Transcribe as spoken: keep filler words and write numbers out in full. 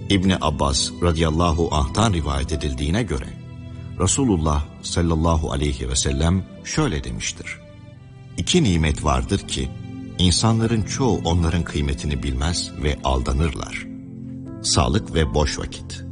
İbni Abbas radıyallahu anh'tan rivayet edildiğine göre Resulullah sallallahu aleyhi ve sellem şöyle demiştir: İki nimet vardır ki insanların çoğu onların kıymetini bilmez ve aldanırlar. Sağlık ve boş vakit.